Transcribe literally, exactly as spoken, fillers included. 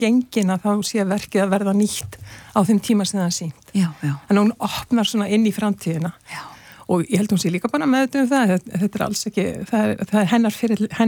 gengin að þá sé verkið að verða nýtt á þeim tíma sem það er sýnt. Já, já. Þannig að hún opnar svona inn í framtíðina. Já. Og ég held hún sé líka bara með þetta um það, þetta er alls ekki, það er, það er hennar, fyrir, hennar